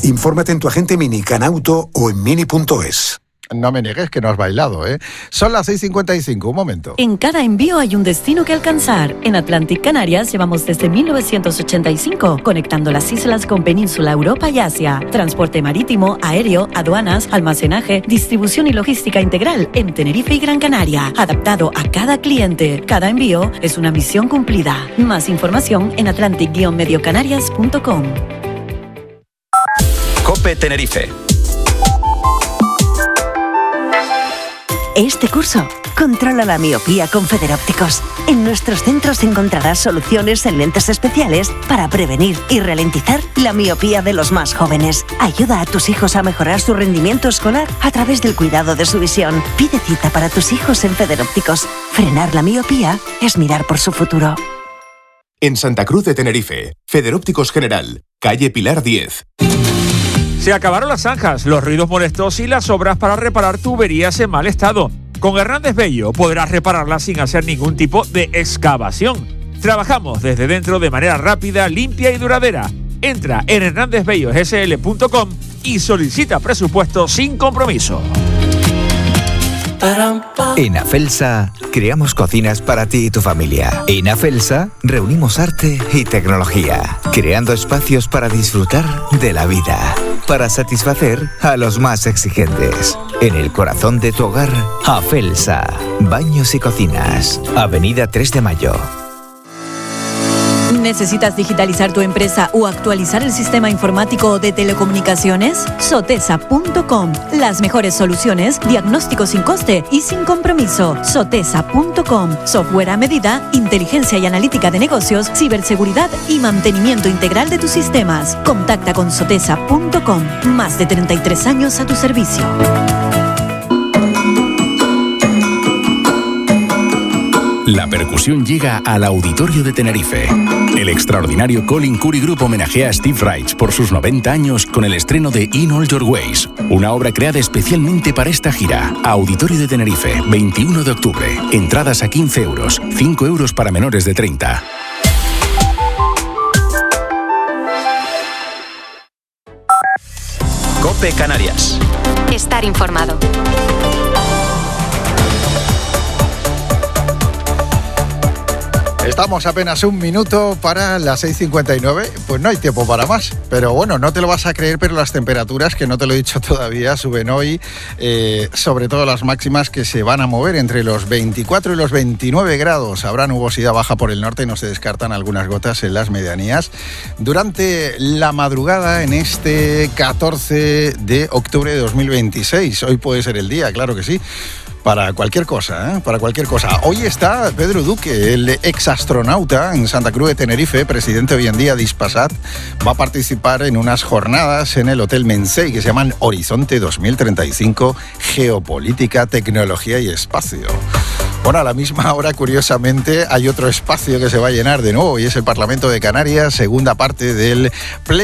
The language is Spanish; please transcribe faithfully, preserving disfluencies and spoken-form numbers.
Infórmate en tu agente Mini, Canauto o en mini punto es. No me niegues que no has bailado, ¿eh? Son las seis cincuenta y cinco, un momento. En cada envío hay un destino que alcanzar. En Atlantic Canarias llevamos desde mil novecientos ochenta y cinco, conectando las islas con Península, Europa y Asia. Transporte marítimo, aéreo, aduanas, almacenaje, distribución y logística integral en Tenerife y Gran Canaria. Adaptado a cada cliente. Cada envío es una misión cumplida. Más información en atlantic guion medio canarias punto com. COPE Tenerife. Este curso, controla la miopía con Federópticos. En nuestros centros encontrarás soluciones en lentes especiales para prevenir y ralentizar la miopía de los más jóvenes. Ayuda a tus hijos a mejorar su rendimiento escolar a través del cuidado de su visión. Pide cita para tus hijos en Federópticos. Frenar la miopía es mirar por su futuro. En Santa Cruz de Tenerife, Federópticos General, calle Pilar diez. Se acabaron las zanjas, los ruidos molestos y las obras para reparar tuberías en mal estado. Con Hernández Bello podrás repararlas sin hacer ningún tipo de excavación. Trabajamos desde dentro de manera rápida, limpia y duradera. Entra en hernández bello s l punto com y solicita presupuesto sin compromiso. En Afelsa, creamos cocinas para ti y tu familia. En Afelsa, reunimos arte y tecnología, creando espacios para disfrutar de la vida, para satisfacer a los más exigentes. En el corazón de tu hogar, Afelsa, baños y cocinas, Avenida tres de Mayo. ¿Necesitas digitalizar tu empresa o actualizar el sistema informático de telecomunicaciones? Sotesa punto com. Las mejores soluciones, diagnóstico sin coste y sin compromiso. Sotesa punto com. Software a medida, inteligencia y analítica de negocios, ciberseguridad y mantenimiento integral de tus sistemas. Contacta con Sotesa punto com. Más de treinta y tres años a tu servicio. La percusión llega al Auditorio de Tenerife. El extraordinario Colin Curry Group homenajea a Steve Reich por sus noventa años con el estreno de In All Your Ways, una obra creada especialmente para esta gira. Auditorio de Tenerife, veintiuno de octubre. Entradas a quince euros, cinco euros para menores de treinta. COPE Canarias. Estar informado. Estamos apenas un minuto para las seis cincuenta y nueve, pues no hay tiempo para más. Pero bueno, no te lo vas a creer, pero las temperaturas, que no te lo he dicho todavía, suben hoy, eh, sobre todo las máximas que se van a mover entre los veinticuatro y los veintinueve grados. Habrá nubosidad baja por el norte y no se descartan algunas gotas en las medianías. Durante la madrugada en este catorce de octubre de dos mil veintiséis, hoy puede ser el día, claro que sí. Para cualquier cosa, ¿eh? Para cualquier cosa. Hoy está Pedro Duque, el exastronauta en Santa Cruz de Tenerife, presidente hoy en día de Ispasat. Va a participar en unas jornadas en el Hotel Mensei que se llaman Horizonte dos mil treinta y cinco, Geopolítica, Tecnología y Espacio. Bueno, a la misma hora, curiosamente, hay otro espacio que se va a llenar de nuevo y es el Parlamento de Canarias, segunda parte del pleno